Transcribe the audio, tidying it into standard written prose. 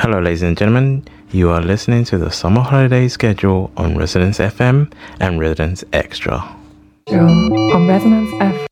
Hello, ladies and gentlemen. You are listening to the summer holiday schedule on Resonance FM and Resonance Extra. On Resonance FM.